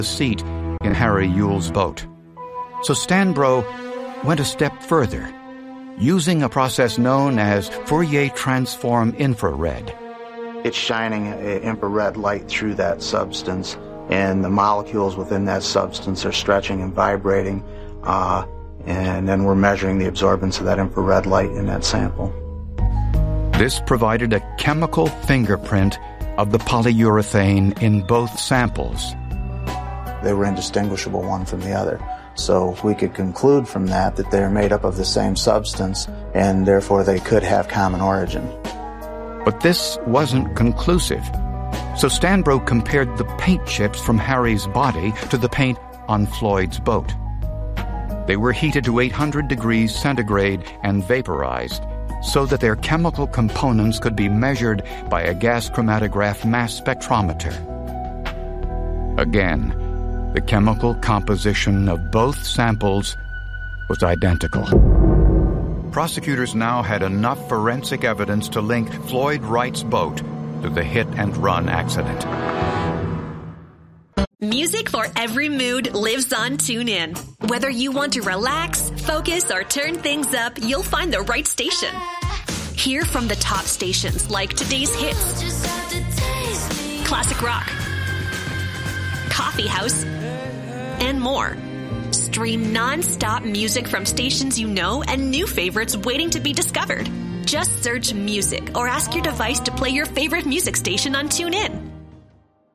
the seat in Harry Yule's boat. So Stanbro went a step further, using a process known as Fourier transform infrared. It's shining infrared light through that substance, and the molecules within that substance are stretching and vibrating, and then we're measuring the absorbance of that infrared light in that sample. This provided a chemical fingerprint of the polyurethane in both samples. They were indistinguishable one from the other. So we could conclude from that they're made up of the same substance, and therefore they could have common origin. But this wasn't conclusive. So Stanbro compared the paint chips from Harry's body to the paint on Floyd's boat. They were heated to 800 degrees centigrade and vaporized so that their chemical components could be measured by a gas chromatograph mass spectrometer. Again, the chemical composition of both samples was identical. Prosecutors now had enough forensic evidence to link Floyd Wright's boat to the hit-and-run accident. Music for every mood lives on TuneIn. Whether you want to relax, focus, or turn things up, you'll find the right station. Hear from the top stations like Today's Hits, Classic Rock, Coffee House, and more. Stream non-stop music from stations you know and new favorites waiting to be discovered. Just search music or ask your device to play your favorite music station on TuneIn.